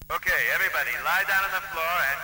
Okay, everybody, lie down on the floor and